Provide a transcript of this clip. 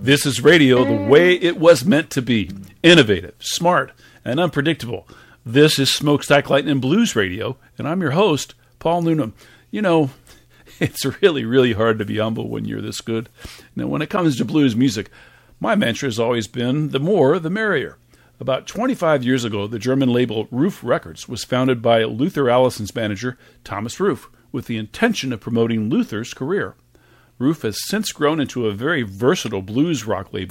This is radio the way it was meant to be. Innovative, smart, and unpredictable. This is Smokestack Lightning Blues Radio, and I'm your host, Paul Noonan. You know, it's really, really hard to be humble when you're this good. Now, when it comes to blues music, my mantra has always been the more, the merrier. About 25 years ago, the German label Ruf Records was founded by Luther Allison's manager, Thomas Ruf, with the intention of promoting Luther's career. Ruf has since grown into a very versatile blues rock label